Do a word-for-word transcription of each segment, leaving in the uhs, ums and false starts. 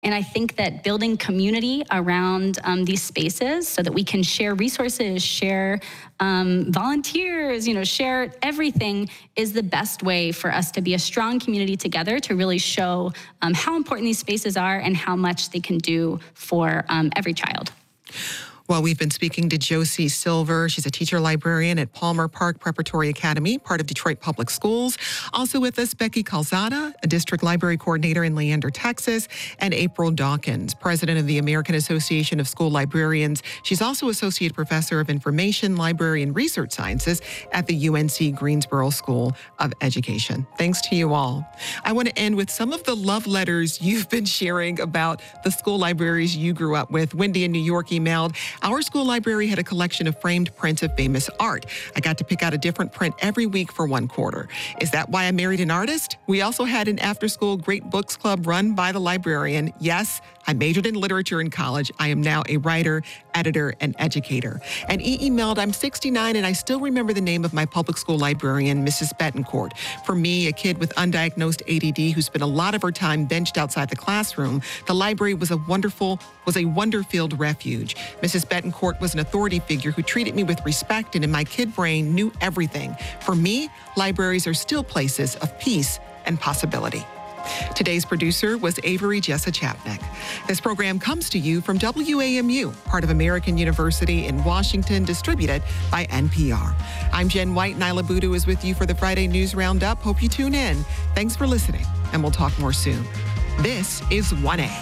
And I think that building community around um, these spaces so that we can share resources, share um, volunteers, you know, share everything is the best way for us to be a strong community together to really show um, how important these spaces are and how much they can do for um, every child. Well, we've been speaking to Josie Silver. She's a teacher librarian at Palmer Park Preparatory Academy, part of Detroit Public Schools. Also with us, Becky Calzada, a district library coordinator in Leander, Texas, and April Dawkins, president of the American Association of School Librarians. She's also associate professor of information, library, and research sciences at the U N C Greensboro School of Education. Thanks to you all. I want to end with some of the love letters you've been sharing about the school libraries you grew up with. Wendy in New York emailed, "Our school library had a collection of framed prints of famous art. I got to pick out a different print every week for one quarter. Is that why I married an artist? We also had an after-school great books club run by the librarian. Yes, I majored in literature in college. I am now a writer, editor, and educator." And E emailed, "I'm sixty-nine and I still remember the name of my public school librarian, Missus Betancourt. For me, a kid with undiagnosed A D D who spent a lot of her time benched outside the classroom, the library was a wonderful, was a wonder-filled refuge. Missus Betancourt was an authority figure who treated me with respect and in my kid brain knew everything. For me, libraries are still places of peace and possibility." Today's producer was Avery Jessa Chapnick. This program comes to you from W A M U, part of American University in Washington, distributed by N P R. I'm Jen White. Nyla Budu is with you for the Friday News Roundup. Hope you tune in. Thanks for listening, and we'll talk more soon. This is one A.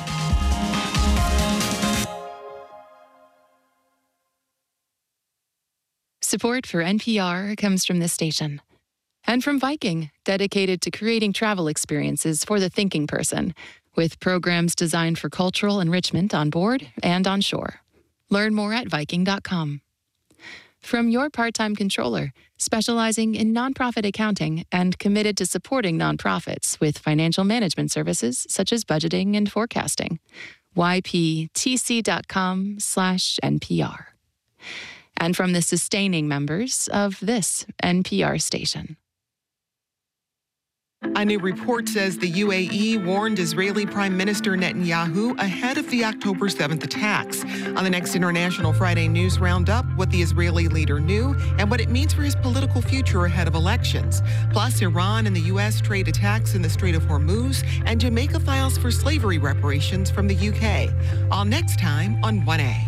Support for N P R comes from this station. And from Viking, dedicated to creating travel experiences for the thinking person, with programs designed for cultural enrichment on board and on shore. Learn more at Viking dot com. From your part-time controller, specializing in nonprofit accounting and committed to supporting nonprofits with financial management services such as budgeting and forecasting. Y P T C dot com slash N P R. And from the sustaining members of this N P R station. A new report says the U A E warned Israeli Prime Minister Netanyahu ahead of the October seventh attacks. On the next International Friday News Roundup, what the Israeli leader knew and what it means for his political future ahead of elections. Plus, Iran and the U S trade attacks in the Strait of Hormuz, and Jamaica files for slavery reparations from the U K. All next time on one A.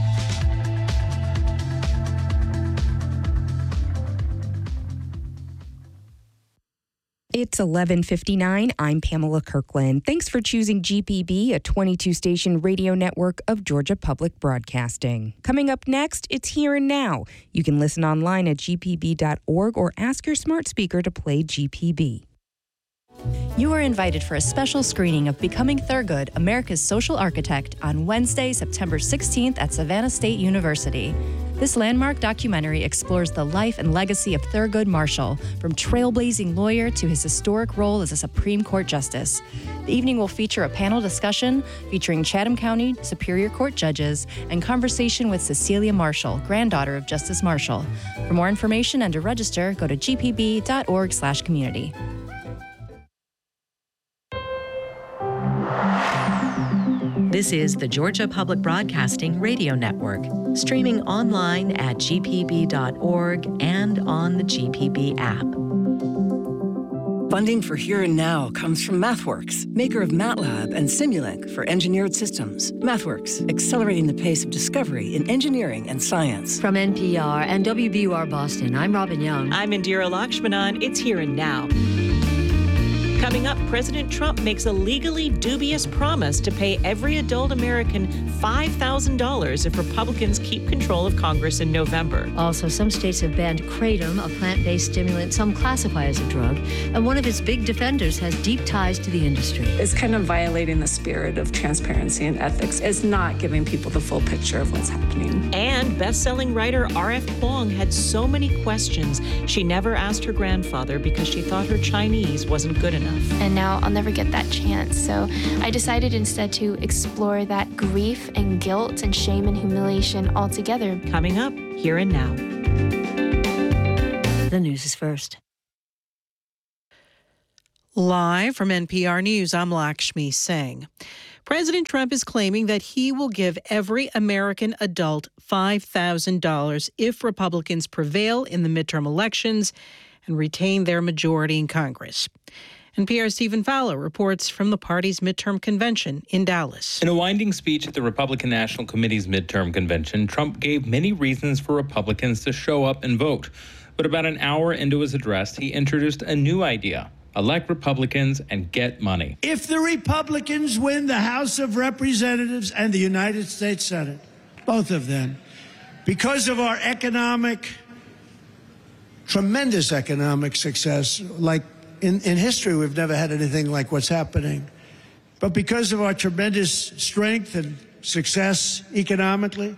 It's eleven fifty-nine. I'm Pamela Kirkland. Thanks for choosing G P B, a twenty-two station radio network of Georgia Public Broadcasting. Coming up next, it's Here and Now. You can listen online at G P B dot org or ask your smart speaker to play G P B. You are invited for a special screening of Becoming Thurgood, America's Social Architect, on Wednesday, September sixteenth at Savannah State University. This landmark documentary explores the life and legacy of Thurgood Marshall, from trailblazing lawyer to his historic role as a Supreme Court justice. The evening will feature a panel discussion featuring Chatham County Superior Court judges and conversation with Cecilia Marshall, granddaughter of Justice Marshall. For more information and to register, go to G P B dot org slash community. This is the Georgia Public Broadcasting Radio Network, streaming online at G P B dot org and on the G P B app. Funding for Here and Now comes from MathWorks, maker of MATLAB and Simulink for engineered systems. MathWorks, accelerating the pace of discovery in engineering and science. From N P R and W B U R Boston, I'm Robin Young. I'm Indira Lakshmanan. It's Here and Now. Coming up, President Trump makes a legally dubious promise to pay every adult American five thousand dollars if Republicans keep control of Congress in November. Also, some states have banned Kratom, a plant-based stimulant some classify as a drug, and one of its big defenders has deep ties to the industry. It's kind of violating the spirit of transparency and ethics. It's not giving people the full picture of what's happening. And best-selling writer R F Kuang had so many questions she never asked her grandfather because she thought her Chinese wasn't good enough. And now I'll never get that chance. So I decided instead to explore that grief and guilt and shame and humiliation all together. Coming up, Here and Now. The news is first. Live from N P R News, I'm Lakshmi Singh. President Trump is claiming that he will give every American adult five thousand dollars if Republicans prevail in the midterm elections and retain their majority in Congress. N P R's Stephen Fowler reports from the party's midterm convention in Dallas. In a winding speech at the Republican National Committee's midterm convention, Trump gave many reasons for Republicans to show up and vote. But about an hour into his address, he introduced a new idea: elect Republicans and get money. If the Republicans win the House of Representatives and the United States Senate, both of them, because of our economic, tremendous economic success, like in, in history, we've never had anything like what's happening. But because of our tremendous strength and success economically,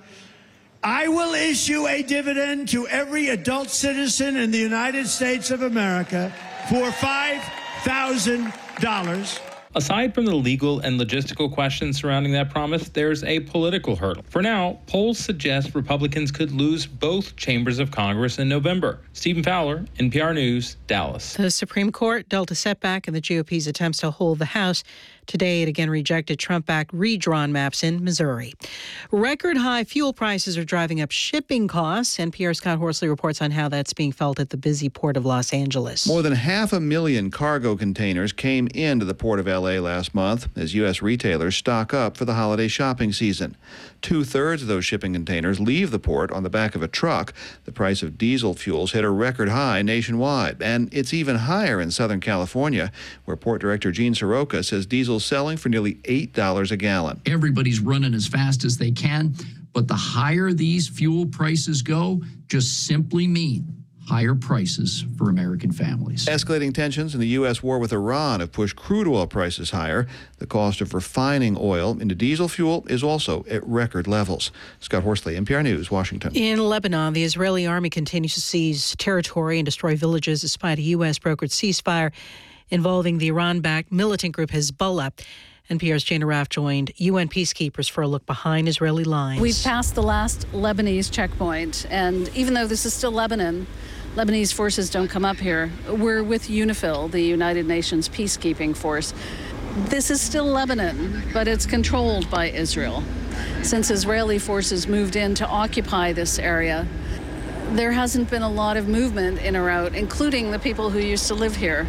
I will issue a dividend to every adult citizen in the United States of America for five thousand dollars. Aside from the legal and logistical questions surrounding that promise, there's a political hurdle. For now, polls suggest Republicans could lose both chambers of Congress in November. Stephen Fowler, N P R News, Dallas. The Supreme Court dealt a setback in the G O P's attempts to hold the House. Today, it again rejected Trump-backed redrawn maps in Missouri. Record-high fuel prices are driving up shipping costs. N P R's Scott Horsley reports on how that's being felt at the busy port of Los Angeles. More than half a million cargo containers came into the port of L A last month as U S retailers stock up for the holiday shopping season. Two-thirds of those shipping containers leave the port on the back of a truck. The price of diesel fuels hit a record high nationwide, and it's even higher in Southern California, where Port Director Gene Soroka says diesel's selling for nearly eight dollars a gallon. Everybody's running as fast as they can, but the higher these fuel prices go, just simply mean higher prices for American families. Escalating tensions in the U S war with Iran have pushed crude oil prices higher. The cost of refining oil into diesel fuel is also at record levels. Scott Horsley, N P R News, Washington. In Lebanon, the Israeli army continues to seize territory and destroy villages despite a U S-brokered ceasefire involving the Iran-backed militant group Hezbollah. N P R's Jane Arraf joined U N peacekeepers for a look behind Israeli lines. We've passed the last Lebanese checkpoint, and even though this is still Lebanon, Lebanese forces don't come up here. We're with UNIFIL, the United Nations peacekeeping force. This is still Lebanon, but it's controlled by Israel. Since Israeli forces moved in to occupy this area, there hasn't been a lot of movement in or out, including the people who used to live here.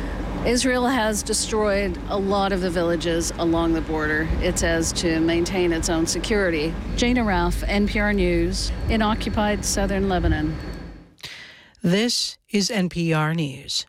Israel has destroyed a lot of the villages along the border, it says, to maintain its own security. Jane Arraf, N P R News, in occupied southern Lebanon. This is N P R News.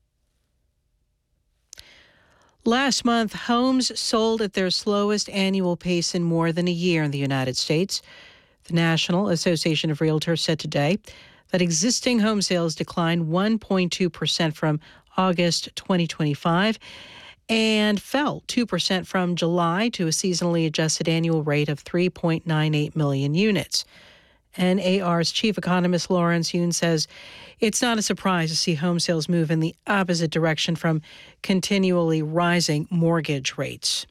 Last month, homes sold at their slowest annual pace in more than a year in the United States. The National Association of Realtors said today that existing home sales declined one point two percent from August twenty twenty-five and fell two percent from July to a seasonally adjusted annual rate of three point nine eight million units. N A R's chief economist Lawrence Yun says it's not a surprise to see home sales move in the opposite direction from continually rising mortgage rates.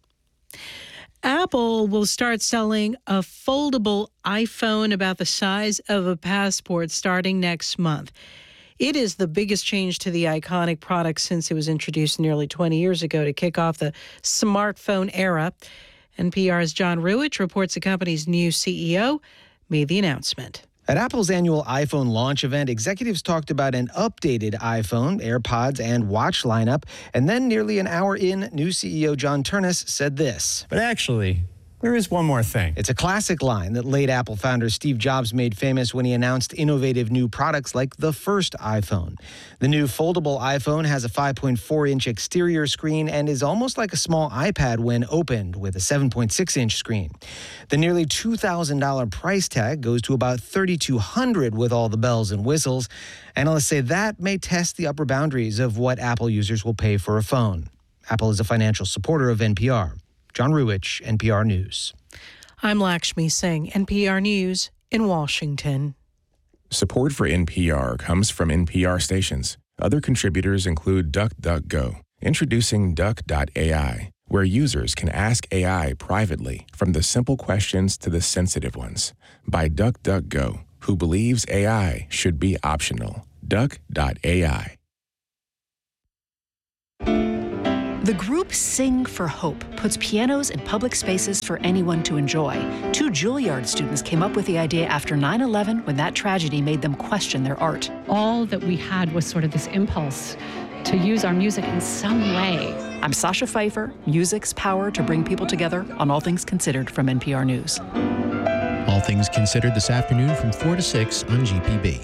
Apple will start selling a foldable iPhone about the size of a passport starting next month. It is the biggest change to the iconic product since it was introduced nearly twenty years ago to kick off the smartphone era. N P R's John Ruwitch reports the company's new C E O made the announcement. At Apple's annual iPhone launch event, executives talked about an updated iPhone, AirPods, and watch lineup. And then nearly an hour in, new C E O John Ternus said this. But actually, there is one more thing. It's a classic line that late Apple founder Steve Jobs made famous when he announced innovative new products like the first iPhone. The new foldable iPhone has a five point four inch exterior screen and is almost like a small iPad when opened, with a seven point six inch screen. The nearly two thousand dollars price tag goes to about three thousand two hundred dollars with all the bells and whistles. Analysts say that may test the upper boundaries of what Apple users will pay for a phone. Apple is a financial supporter of N P R. John Ruwitch, N P R News. I'm Lakshmi Singh, N P R News in Washington. Support for N P R comes from N P R stations. Other contributors include DuckDuckGo, introducing Duck dot A I, where users can ask A I privately, from the simple questions to the sensitive ones, by DuckDuckGo, who believes A I should be optional. Duck dot A I. The group Sing for Hope puts pianos in public spaces for anyone to enjoy. Two Juilliard students came up with the idea after nine eleven when that tragedy made them question their art. All that we had was sort of this impulse to use our music in some way. I'm Sasha Pfeiffer, music's power to bring people together on All Things Considered from N P R News. All Things Considered this afternoon from four to six on G P B.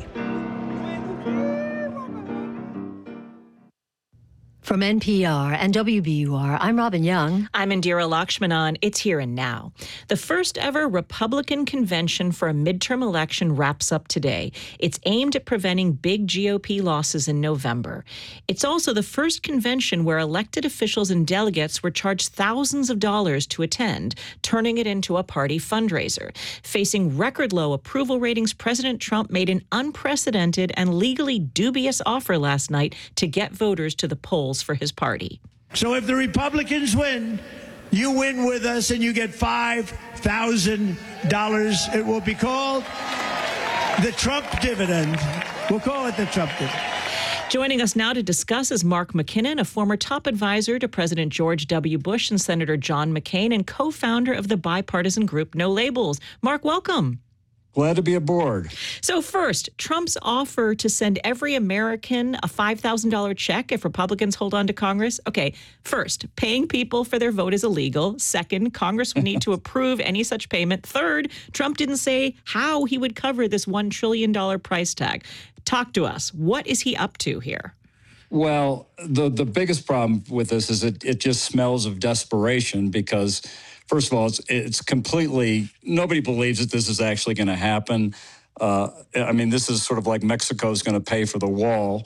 From N P R and W B U R, I'm Robin Young. I'm Indira Lakshmanan. It's Here and Now. The first ever Republican convention for a midterm election wraps up today. It's aimed at preventing big G O P losses in November. It's also the first convention where elected officials and delegates were charged thousands of dollars to attend, turning it into a party fundraiser. Facing record low approval ratings, President Trump made an unprecedented and legally dubious offer last night to get voters to the polls for his party. So if the Republicans win, you win with us and you get five thousand dollars. It will be called the Trump dividend. We'll call it the Trump dividend. Joining us now to discuss is Mark McKinnon, a former top advisor to President George W. Bush and Senator John McCain, and co-founder of the bipartisan group No Labels. Mark, welcome. Glad to be aboard. So first, Trump's offer to send every American a five thousand dollars check if Republicans hold on to Congress. Okay, first, paying people for their vote is illegal. Second, Congress would need to approve any such payment. Third, Trump didn't say how he would cover this one trillion dollars price tag. Talk to us. What is he up to here? Well, the, the biggest problem with this is it, it just smells of desperation because, first of all, it's, it's completely, nobody believes that this is actually going to happen. Uh, I mean, this is sort of like Mexico's going to pay for the wall.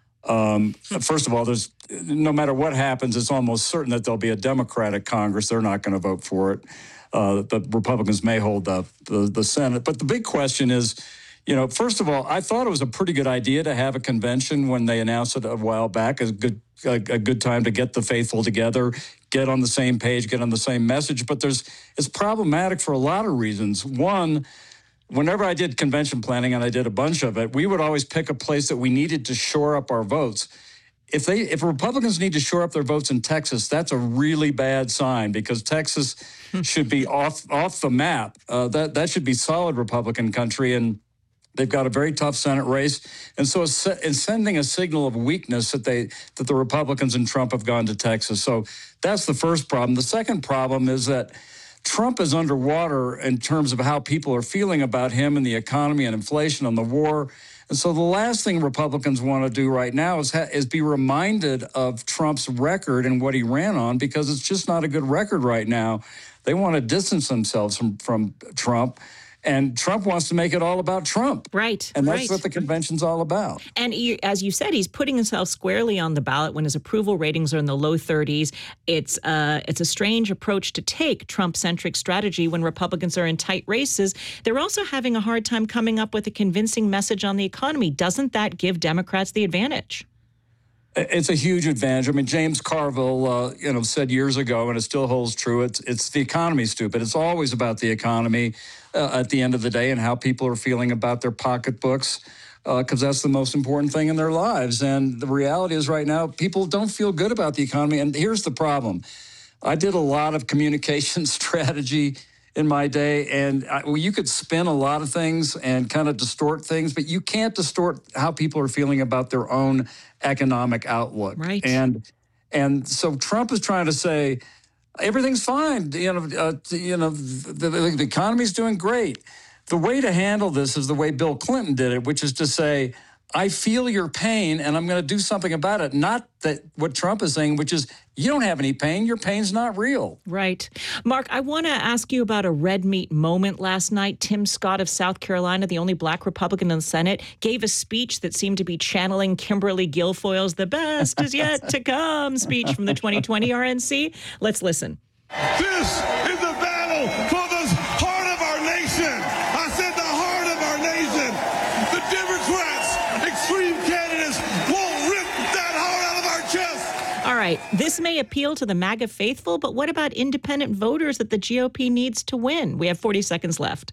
Um, first of all, there's no matter what happens, it's almost certain that there'll be a Democratic Congress. They're not going to vote for it. Uh, the Republicans may hold the, the, the Senate. But the big question is, you know, first of all, I thought it was a pretty good idea to have a convention when they announced it a while back. A good, a, a good time to get the faithful together, get on the same page, get on the same message. But there's, it's problematic for a lot of reasons. One, whenever I did convention planning, and I did a bunch of it, we would always pick a place that we needed to shore up our votes. If they, if Republicans need to shore up their votes in Texas, that's a really bad sign because Texas should be off off the map. Uh, that that should be solid Republican country, and they've got a very tough Senate race. And so it's, it's sending a signal of weakness that they that the Republicans and Trump have gone to Texas. So that's the first problem. The second problem is that Trump is underwater in terms of how people are feeling about him and the economy and inflation and the war. And so the last thing Republicans want to do right now is, ha- is be reminded of Trump's record and what he ran on, because it's just not a good record right now. They want to distance themselves from, from Trump. And Trump wants to make it all about Trump. Right. And that's right. what the convention's all about. And he, as you said, he's putting himself squarely on the ballot when his approval ratings are in the low thirties. It's, uh, it's a strange approach to take, Trump-centric strategy, when Republicans are in tight races. They're also having a hard time coming up with a convincing message on the economy. Doesn't that give Democrats the advantage? It's a huge advantage. I mean, James Carville, uh, you know, said years ago, and it still holds true, it's it's the economy, stupid. It's always about the economy uh, at the end of the day and how people are feeling about their pocketbooks, because uh, that's the most important thing in their lives. And the reality is right now, people don't feel good about the economy. And here's the problem. I did a lot of communication strategy in my day, and I, well, you could spin a lot of things and kind of distort things, but you can't distort how people are feeling about their own economic outlook. Right. And and so Trump is trying to say everything's fine. You know, uh, you know, the, the, the economy's doing great. The way to handle this is the way Bill Clinton did it, which is to say, I feel your pain and I'm going to do something about it. Not that what Trump is saying, which is you don't have any pain. Your pain's not real. Right. Mark, I want to ask you about a red meat moment last night. Tim Scott of South Carolina, the only black Republican in the Senate, gave a speech that seemed to be channeling Kimberly Guilfoyle's "The best is yet to come" speech from the twenty twenty R N C. Let's listen. This is the battle for the heart of our nation. I said the heart of our nation. The Democrats, extreme candidates, won't rip that heart out of our chest. All right, this may appeal to the MAGA faithful, but what about independent voters that the G O P needs to win? We have forty seconds left.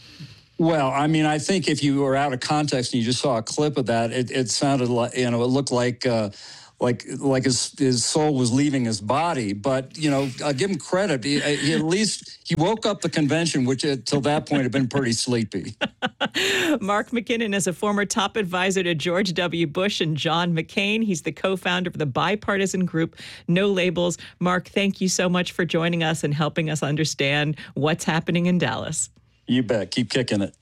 Well, I mean, I think if you were out of context and you just saw a clip of that, it, it sounded like, you know, it looked like uh, like like his his soul was leaving his body. But, you know, I'll give him credit. He, he at least he woke up the convention, which until that point had been pretty sleepy. Mark McKinnon is a former top advisor to George W. Bush and John McCain. He's the co-founder of the bipartisan group No Labels. Mark, thank you so much for joining us and helping us understand what's happening in Dallas. You bet. Keep kicking it.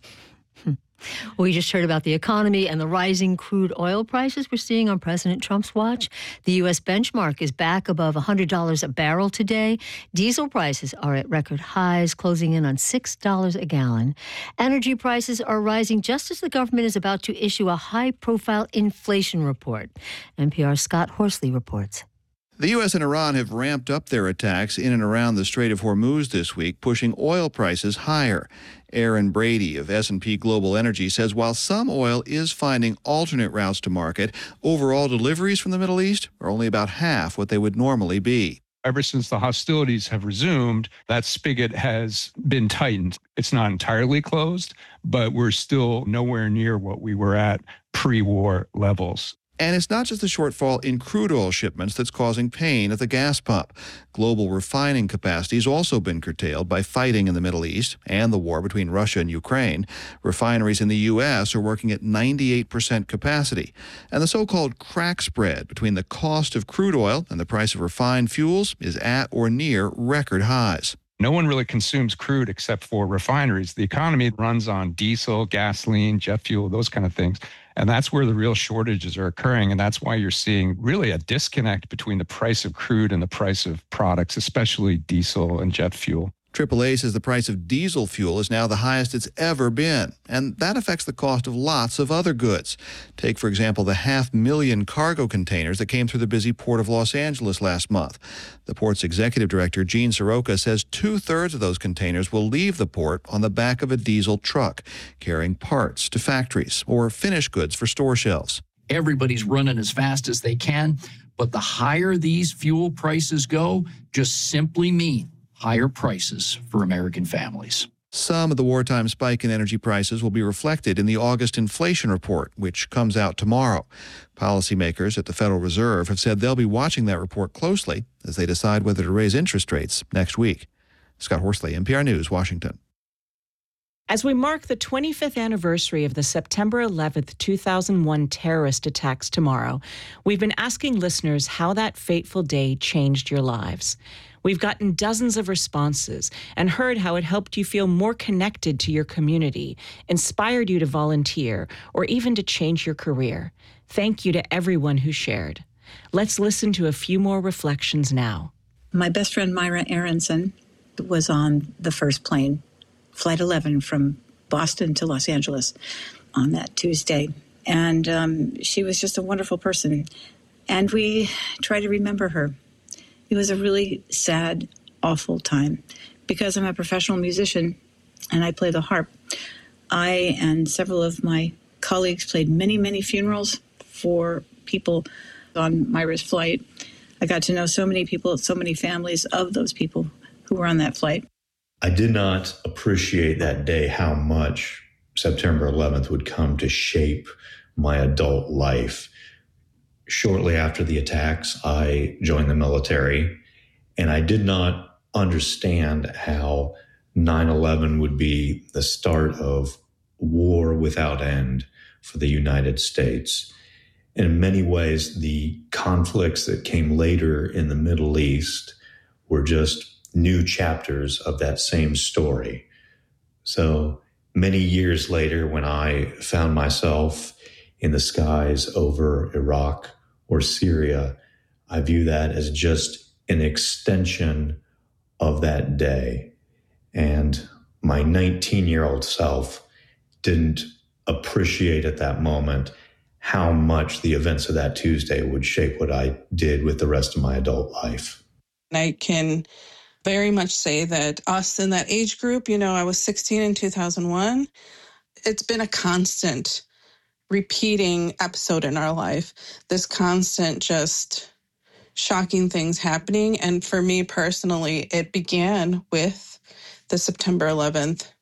We just heard about the economy and the rising crude oil prices we're seeing on President Trump's watch. The U S benchmark is back above one hundred dollars a barrel today. Diesel prices are at record highs, closing in on six dollars a gallon. Energy prices are rising just as the government is about to issue a high-profile inflation report. N P R's Scott Horsley reports. The U S and Iran have ramped up their attacks in and around the Strait of Hormuz this week, pushing oil prices higher. Aaron Brady of S and P Global Energy says while some oil is finding alternate routes to market, overall deliveries from the Middle East are only about half what they would normally be. Ever since the hostilities have resumed, that spigot has been tightened. It's not entirely closed, but we're still nowhere near what we were at pre-war levels. And it's not just the shortfall in crude oil shipments that's causing pain at the gas pump. Global refining capacity has also been curtailed by fighting in the Middle East and the war between Russia and Ukraine. Refineries in the U S are working at ninety-eight percent capacity. And the so-called crack spread between the cost of crude oil and the price of refined fuels is at or near record highs. No one really consumes crude except for refineries. The economy runs on diesel, gasoline, jet fuel, those kind of things. And that's where the real shortages are occurring. And that's why you're seeing really a disconnect between the price of crude and the price of products, especially diesel and jet fuel. triple A says the price of diesel fuel is now the highest it's ever been, and that affects the cost of lots of other goods. Take, for example, the half million cargo containers that came through the busy port of Los Angeles last month. The port's executive director, Gene Soroka, says two-thirds of those containers will leave the port on the back of a diesel truck, carrying parts to factories or finished goods for store shelves. Everybody's running as fast as they can, but the higher these fuel prices go, just simply mean higher prices for American families. Some of the wartime spike in energy prices will be reflected in the August inflation report, which comes out tomorrow. Policymakers at the Federal Reserve have said they'll be watching that report closely as they decide whether to raise interest rates next week. Scott Horsley, N P R News, Washington. As we mark the twenty-fifth anniversary of the September eleventh, two thousand one terrorist attacks tomorrow, we've been asking listeners how that fateful day changed your lives. We've gotten dozens of responses and heard how it helped you feel more connected to your community, inspired you to volunteer, or even to change your career. Thank you to everyone who shared. Let's listen to a few more reflections now. My best friend, Myra Aronson, was on the first plane, Flight eleven from Boston to Los Angeles on that Tuesday. And um, she was just a wonderful person. And we try to remember her. It was a really sad, awful time. Because I'm a professional musician and I play the harp, I and several of my colleagues played many, many funerals for people on Myra's flight. I got to know so many people, so many families of those people who were on that flight. I did not appreciate that day how much September eleventh would come to shape my adult life. Shortly after the attacks, I joined the military, and I did not understand how nine eleven would be the start of war without end for the United States. In many ways, the conflicts that came later in the Middle East were just new chapters of that same story. So many years later, when I found myself in the skies over Iraq or Syria, I view that as just an extension of that day. And my nineteen-year-old self didn't appreciate at that moment how much the events of that Tuesday would shape what I did with the rest of my adult life. I can very much say that us in that age group, you know, I was sixteen in two thousand one. It's been a constant repeating episode in our life, this constant just shocking things happening. And for me personally, it began with the September eleventh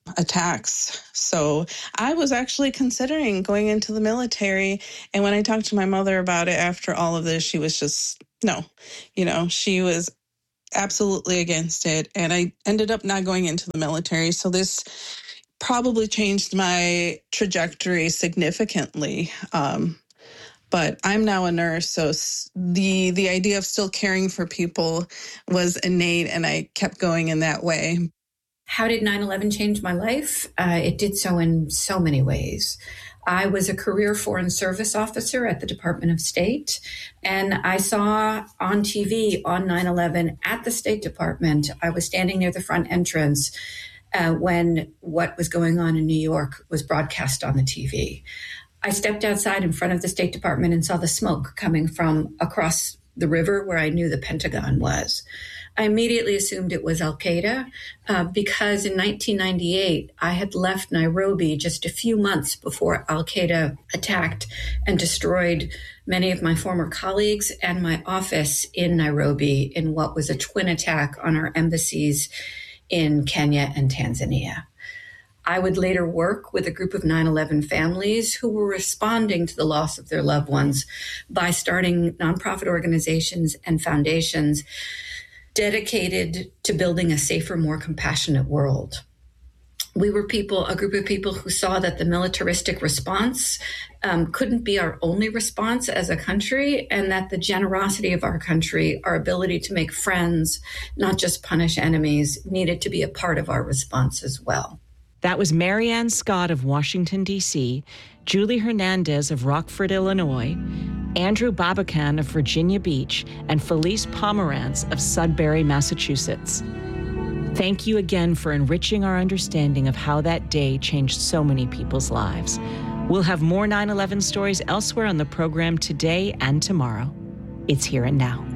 attacks. So I was actually considering going into the military. And when I talked to my mother about it after all of this, she was just, no, you know, she was absolutely against it. And I ended up not going into the military. So this probably changed my trajectory significantly. Um, but I'm now a nurse, so the the idea of still caring for people was innate, and I kept going in that way. How did nine eleven change my life? Uh, it did so in so many ways. I was a career Foreign Service officer at the Department of State, and I saw on T V on nine eleven at the State Department. I was standing near the front entrance uh, when what was going on in New York was broadcast on the T V. I stepped outside in front of the State Department and saw the smoke coming from across the river where I knew the Pentagon was. I immediately assumed it was Al-Qaeda uh, because in nineteen ninety-eight, I had left Nairobi just a few months before Al-Qaeda attacked and destroyed many of my former colleagues and my office in Nairobi in what was a twin attack on our embassies in Kenya and Tanzania. I would later work with a group of nine eleven families who were responding to the loss of their loved ones by starting nonprofit organizations and foundations dedicated to building a safer, more compassionate world. We were people, a group of people who saw that the militaristic response um, couldn't be our only response as a country, and that the generosity of our country, our ability to make friends, not just punish enemies, needed to be a part of our response as well. That was Marianne Scott of Washington, D C, Julie Hernandez of Rockford, Illinois, Andrew Babacan of Virginia Beach, and Felice Pomerantz of Sudbury, Massachusetts. Thank you again for enriching our understanding of how that day changed so many people's lives. We'll have more nine eleven stories elsewhere on the program today and tomorrow. It's Here and Now.